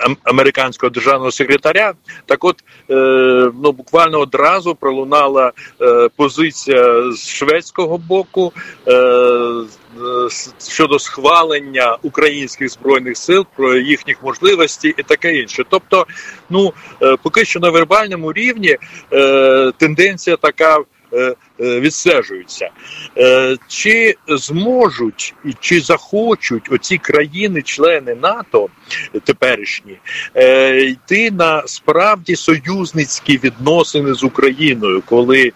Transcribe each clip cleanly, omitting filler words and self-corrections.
американського державного секретаря. Так от, буквально одразу пролунала позиція з шведського боку щодо схвалення українських Збройних сил, про їхніх можливостей і таке інше. Тобто, поки що на вербальному рівні тенденція така відстежується. Чи зможуть і чи захочуть оці країни-члени НАТО теперішні йти на справді союзницькі відносини з Україною, коли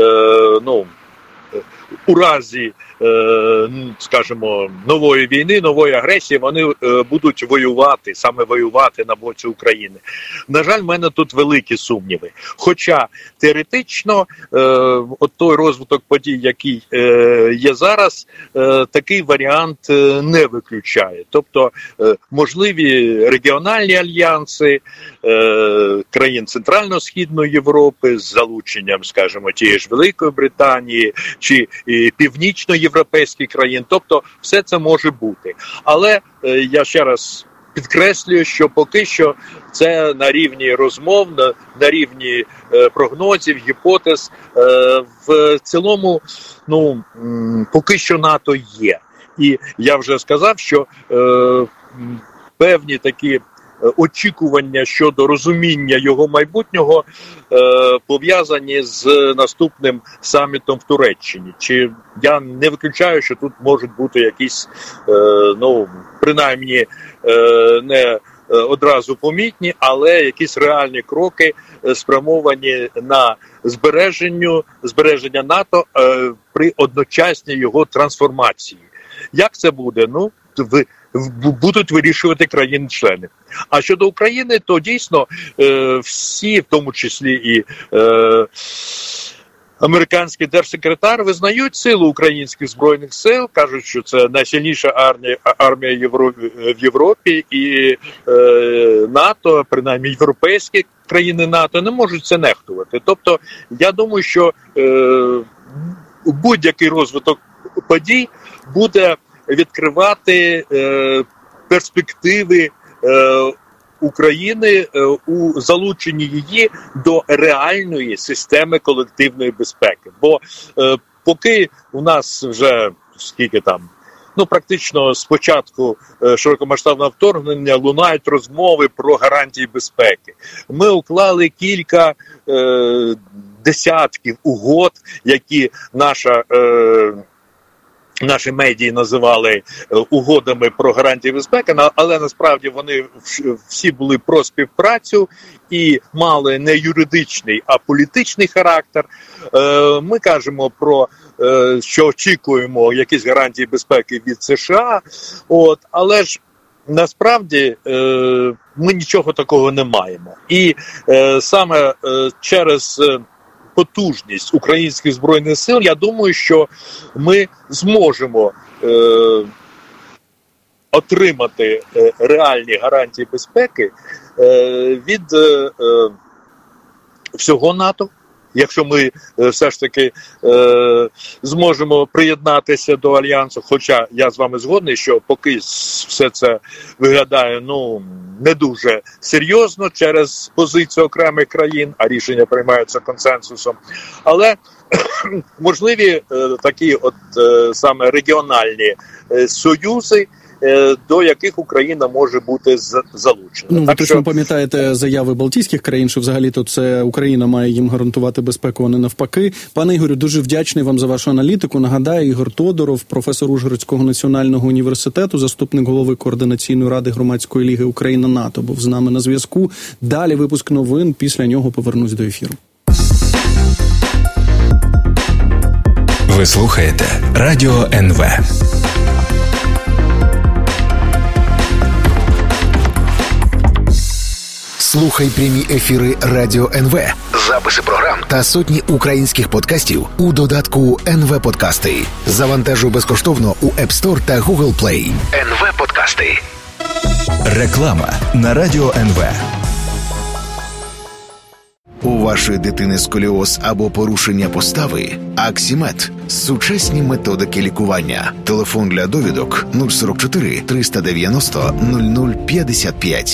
у разі, скажімо, нової війни, нової агресії, вони будуть воювати на боці України. На жаль, в мене тут великі сумніви. Хоча теоретично той розвиток подій, який є зараз, такий варіант не виключає. Тобто можливі регіональні альянси країн Центрально-Східної Європи з залученням, скажімо, тієї ж Великої Британії чи північноєвропейських країн. Тобто все це може бути. Але я ще раз підкреслюю, що поки що це на рівні розмов, на рівні прогнозів, гіпотез. В цілому, поки що НАТО є. І я вже сказав, що певні такі очікування щодо розуміння його майбутнього пов'язані з наступним самітом в Туреччині. Чи я не виключаю, що тут можуть бути якісь, принаймні, не одразу помітні, але якісь реальні кроки спрямовані на збереження НАТО при одночасній його трансформації. Як це буде? Будуть вирішувати країни-члени. А щодо України, то дійсно всі, в тому числі і американський держсекретар, визнають силу українських Збройних сил, кажуть, що це найсильніша армія в Європі, і НАТО, принаймні європейські країни НАТО, не можуть це нехтувати. Тобто, я думаю, що будь-який розвиток подій буде відкривати перспективи України у залученні її до реальної системи колективної безпеки. Бо поки у нас вже практично з початку широкомасштабного вторгнення лунають розмови про гарантії безпеки. Ми уклали кілька десятків угод, які наші медії називали угодами про гарантії безпеки, але насправді вони всі були про співпрацю і мали не юридичний, а політичний характер. Ми кажемо про, що очікуємо якісь гарантії безпеки від США, але ж насправді ми нічого такого не маємо. І саме через потужність українських Збройних сил, я думаю, що ми зможемо отримати реальні гарантії безпеки від всього НАТО, якщо ми все ж таки зможемо приєднатися до Альянсу, хоча я з вами згодний, що поки все це виглядає, не дуже серйозно через позицію окремих країн, а рішення приймаються консенсусом. Але можливі такі саме регіональні союзи, до яких Україна може бути залучена. Ви точно пам'ятаєте заяви Балтійських країн, що взагалі-то це Україна має їм гарантувати безпеку, а не навпаки. Пане Ігорю, дуже вдячний вам за вашу аналітику. Нагадаю, Ігор Тодоров, професор Ужгородського національного університету, заступник голови Координаційної ради Громадської ліги Україна-НАТО, був з нами на зв'язку. Далі випуск новин, після нього повернусь до ефіру. Ви слухаєте Радіо НВ. Слухай прямі ефіри Радіо НВ, записи програм та сотні українських подкастів у додатку НВ Подкасти. Завантажуй безкоштовно у App Store та Google Play. НВ Подкасти. Реклама на Радіо НВ. У вашої дитини сколіоз або порушення постави? Аксімед. Сучасні методики лікування. Телефон для довідок 044 390 0055.